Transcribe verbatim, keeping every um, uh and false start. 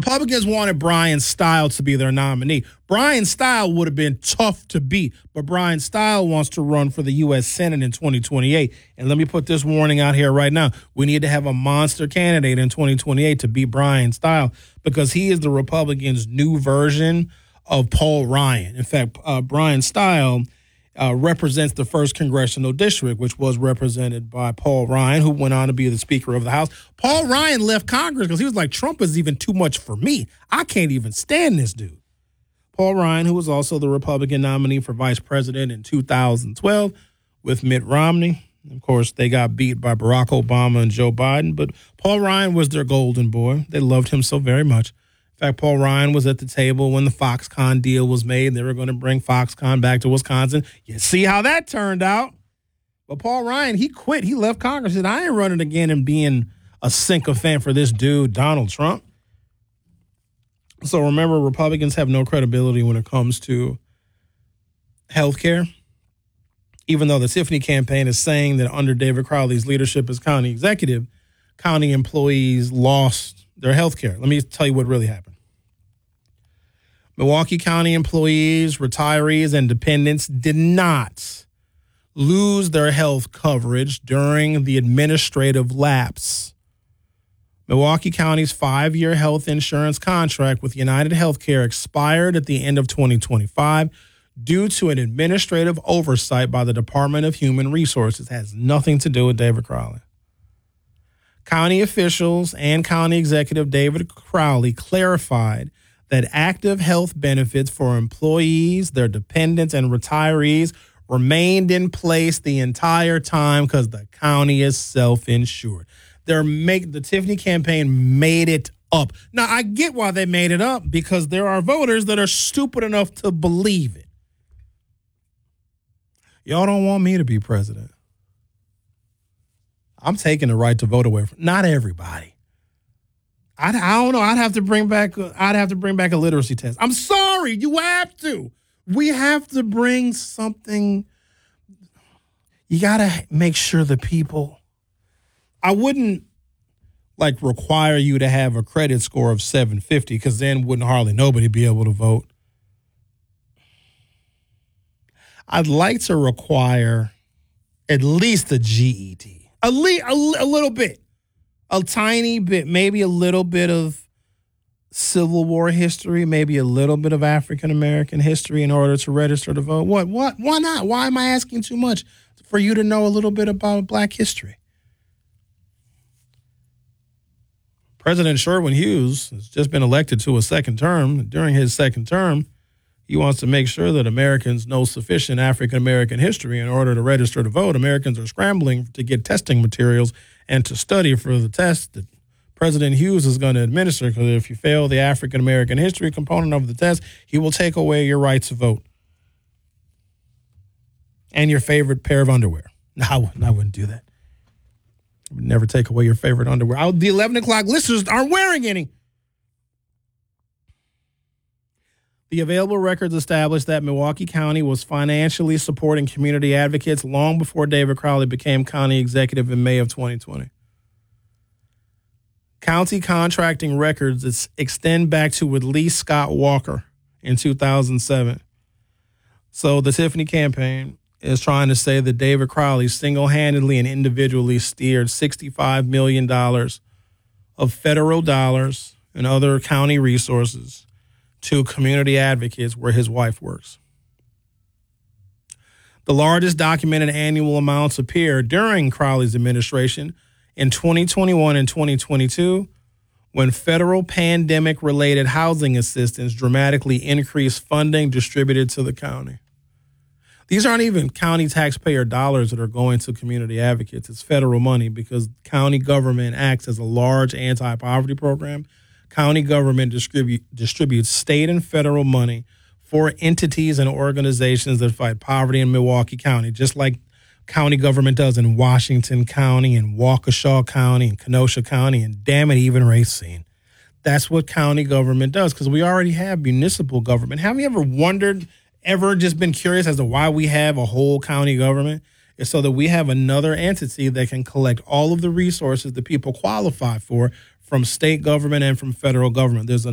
Republicans wanted Brian Stiles to be their nominee. Brian Stiles would have been tough to beat, but Brian Stiles wants to run for the U S Senate in twenty twenty-eight. And let me put this warning out here right now. We need to have a monster candidate in twenty twenty-eight to beat Brian Stiles because he is the Republicans' new version of Paul Ryan. In fact, uh, Brian Stiles Uh, represents the first congressional district, which was represented by Paul Ryan, who went on to be the Speaker of the House. Paul Ryan left Congress because he was like, Trump is even too much for me. I can't even stand this dude. Paul Ryan, who was also the Republican nominee for vice president in two thousand twelve with Mitt Romney. Of course, they got beat by Barack Obama and Joe Biden, but Paul Ryan was their golden boy. They loved him so very much. In fact, Paul Ryan was at the table when the Foxconn deal was made. They were going to bring Foxconn back to Wisconsin. You see how that turned out. But Paul Ryan, he quit. He left Congress. He said, I ain't running again and being a sycophant for this dude, Donald Trump. So remember, Republicans have no credibility when it comes to health care. Even though the Tiffany campaign is saying that under David Crowley's leadership as county executive, county employees lost their health care. Let me tell you what really happened. Milwaukee County employees, retirees, and dependents did not lose their health coverage during the administrative lapse. Milwaukee County's five-year health insurance contract with United Healthcare expired at the end of twenty twenty-five due to an administrative oversight by the Department of Human Resources. It has nothing to do with David Crowley. County officials and County Executive David Crowley clarified that active health benefits for employees, their dependents, and retirees remained in place the entire time because the county is self-insured. They're make the Tiffany campaign made it up. Now, I get why they made it up, because there are voters that are stupid enough to believe it. Y'all don't want me to be president. I'm taking the right to vote away from not everybody. I, I don't know. I'd have to bring back. I'd have to bring back a literacy test. I'm sorry. You have to. We have to bring something. You got to make sure the people. I wouldn't like require you to have a credit score of seven fifty, because then wouldn't hardly nobody be able to vote. I'd like to require at least a G E D. A, le- a, a little bit, a tiny bit, maybe a little bit of Civil War history, maybe a little bit of African-American history in order to register to vote. What? What? Why not? Why am I asking too much for you to know a little bit about Black history? President Sherwin Hughes has just been elected to a second term. During his second term, he wants to make sure that Americans know sufficient African-American history in order to register to vote. Americans are scrambling to get testing materials and to study for the test that President Hughes is going to administer, because if you fail the African-American history component of the test, he will take away your right to vote and your favorite pair of underwear. No, I wouldn't, I wouldn't do that. I would never take away your favorite underwear. I, the eleven o'clock listeners aren't wearing any. The available records established that Milwaukee County was financially supporting community advocates long before David Crowley became county executive in May of twenty twenty. County contracting records extend back to at least Scott Walker in two thousand seven. So the Tiffany campaign is trying to say that David Crowley single-handedly and individually steered sixty-five million dollars of federal dollars and other county resources to community advocates where his wife works. The largest documented annual amounts appeared during Crowley's administration in twenty twenty-one and twenty twenty-two, when federal pandemic-related housing assistance dramatically increased funding distributed to the county. These aren't even county taxpayer dollars that are going to community advocates. It's federal money, because county government acts as a large anti-poverty program. County government distribute, distributes state and federal money for entities and organizations that fight poverty in Milwaukee County, just like county government does in Washington County and Waukesha County and Kenosha County and, damn it, even Racine. That's what county government does, because we already have municipal government. Have you ever wondered, ever just been curious as to why we have a whole county government? It's so that we have another entity that can collect all of the resources that people qualify for from state government and from federal government. There's a